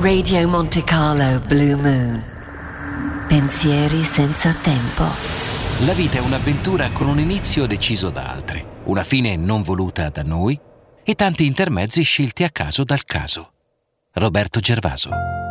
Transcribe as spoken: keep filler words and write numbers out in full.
Radio Monte Carlo Blue Moon. Pensieri senza tempo. La vita è un'avventura con un inizio deciso da altri, una fine non voluta da noi e tanti intermezzi scelti a caso dal caso. Roberto Gervaso.